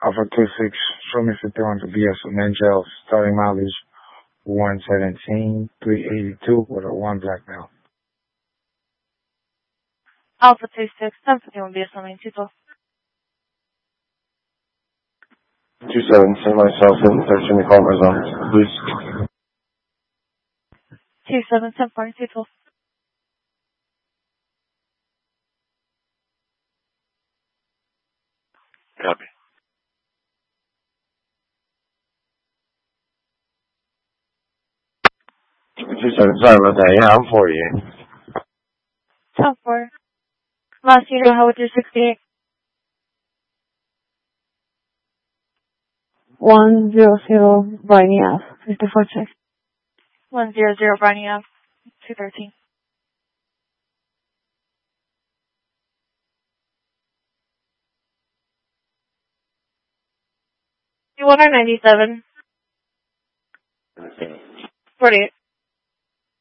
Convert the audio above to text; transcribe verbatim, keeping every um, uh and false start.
Alpha two six, show me fifty-one to B S with Mangel, starting mileage one seventeen, three eighty-two with a one black belt. Alpha two six, ten fifty-one B S on two twelve. two seven, send myself in, thirteen to call my zone, please. two seven, ten forty, two twelve. Copy. two seven, sorry about that. Yeah, I'm forty-eight. ten four. Last unit, how with your sixty-eight? one zero zero, Viney Ave, fifty-four check. one zero zero, Viney Ave, two thirteen. two ninety-seven. forty-eight.